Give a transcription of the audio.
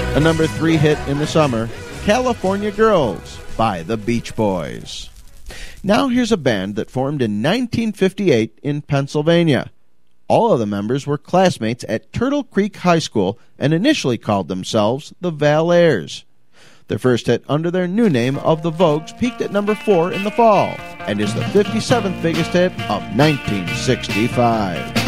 A number 3 hit in the summer, California Girls by the Beach Boys. Now here's a band that formed in 1958 in Pennsylvania. All of the members were classmates at Turtle Creek High School and initially called themselves the Valairs. Their first hit under their new name of the Vogues peaked at number 4 in the fall and is the 57th biggest hit of 1965.